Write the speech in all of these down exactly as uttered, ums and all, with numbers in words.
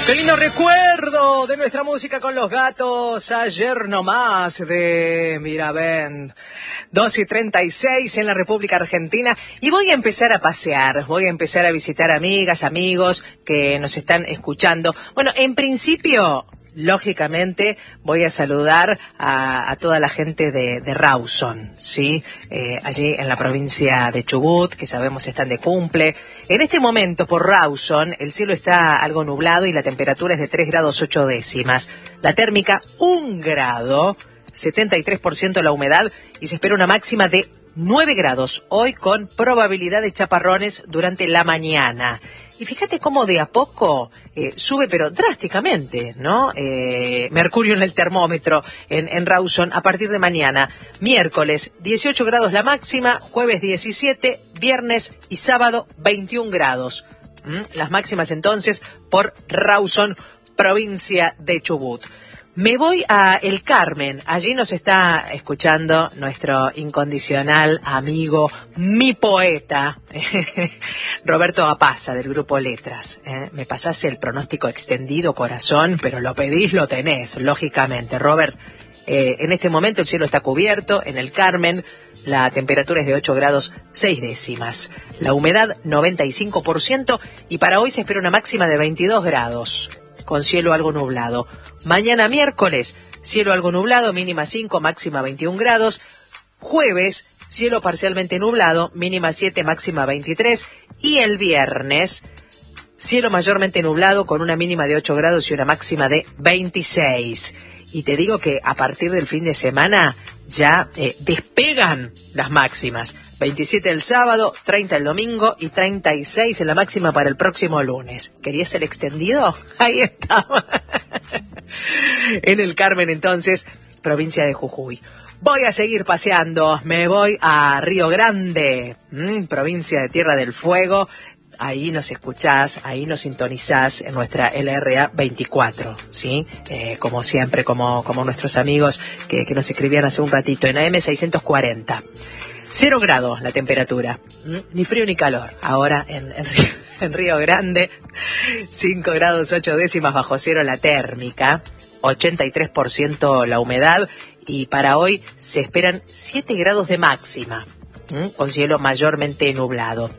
Qué lindo recuerdo de nuestra música con los gatos. Ayer nomás de Miravent. dos y treinta y seis en la República Argentina. Y voy a empezar a pasear. Voy a empezar a visitar amigas, amigos que nos están escuchando. Bueno, en principio, lógicamente, voy a saludar a, a toda la gente de, de Rawson, ¿sí? Eh, allí en la provincia de Chubut, que sabemos están de cumple. En este momento, por Rawson, el cielo está algo nublado y la temperatura es de tres grados ocho décimas. La térmica, un grado, setenta y tres por ciento la humedad y se espera una máxima de nueve grados, hoy con probabilidad de chaparrones durante la mañana. Y fíjate cómo de a poco eh, sube, pero drásticamente, ¿no? Eh, mercurio en el termómetro en, en Rawson a partir de mañana. Miércoles, dieciocho grados la máxima, jueves diecisiete, viernes y sábado veintiún grados. ¿Mm? Las máximas entonces por Rawson, provincia de Chubut. Me voy a El Carmen, allí nos está escuchando nuestro incondicional amigo, mi poeta, Roberto Apaza, del grupo Letras. ¿Eh? Me pasás el pronóstico extendido, corazón, pero lo pedís, lo tenés, lógicamente. Robert, eh, en este momento el cielo está cubierto, en El Carmen la temperatura es de ocho grados seis décimas, la humedad noventa y cinco por ciento y para hoy se espera una máxima de veintidós grados. Con cielo algo nublado. Mañana miércoles, cielo algo nublado, mínima cinco, máxima veintiún grados. Jueves, cielo parcialmente nublado, mínima siete, máxima veintitrés. Y el viernes, cielo mayormente nublado con una mínima de ocho grados y una máxima de veintiséis. Y te digo que a partir del fin de semana ya eh, despegan las máximas. veintisiete el sábado, treinta el domingo y treinta y seis en la máxima para el próximo lunes. ¿Querías el extendido? Ahí estaba. En El Carmen entonces, provincia de Jujuy. Voy a seguir paseando, me voy a Río Grande, mmm, provincia de Tierra del Fuego. Ahí nos escuchás, ahí nos sintonizás en nuestra L R A veinticuatro, ¿sí? Eh, como siempre, como, como nuestros amigos que, que nos escribían hace un ratito, en A M seiscientos cuarenta. Cero grados la temperatura, ¿Mm? Ni frío ni calor. Ahora en, en, Río, en Río Grande, cinco grados ocho décimas bajo cero la térmica, ochenta y tres por ciento la humedad y para hoy se esperan siete grados de máxima, ¿Mm? Con cielo mayormente nublado.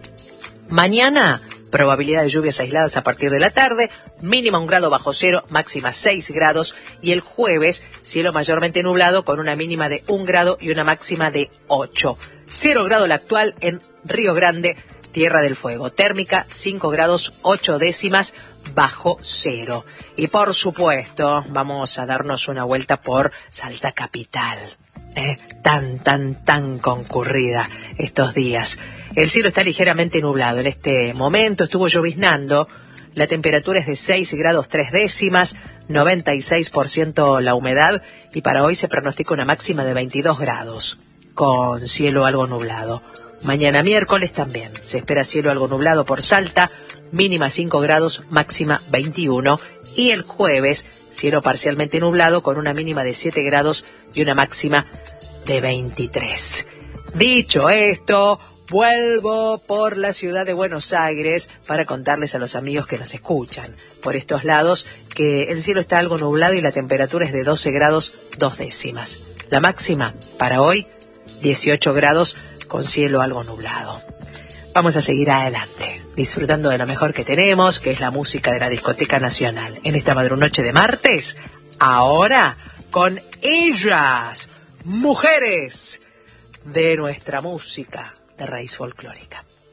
Mañana, probabilidad de lluvias aisladas a partir de la tarde, mínima un grado bajo cero, máxima seis grados, y el jueves, cielo mayormente nublado con una mínima de un grado y una máxima de ocho. Cero grado la actual en Río Grande, Tierra del Fuego. Térmica cinco grados ocho décimas bajo cero. Y por supuesto, vamos a darnos una vuelta por Salta Capital. Eh, tan, tan, tan concurrida estos días. El cielo está ligeramente nublado. En este momento estuvo lloviznando. La temperatura es de seis grados tres décimas, noventa y seis por ciento la humedad y para hoy se pronostica una máxima de veintidós grados, con cielo algo nublado. Mañana miércoles también se espera cielo algo nublado por Salta, mínima cinco grados, máxima veintiuno. Y el jueves, cielo parcialmente nublado con una mínima de siete grados y una máxima de veintitrés. Dicho esto, vuelvo por la ciudad de Buenos Aires para contarles a los amigos que nos escuchan por estos lados que el cielo está algo nublado y la temperatura es de doce grados dos décimas. La máxima para hoy, dieciocho grados con cielo algo nublado. Vamos a seguir adelante, disfrutando de lo mejor que tenemos, que es la música de la Discoteca Nacional. En esta madrunoche de martes, ahora con ellas, mujeres de nuestra música de raíz folclórica.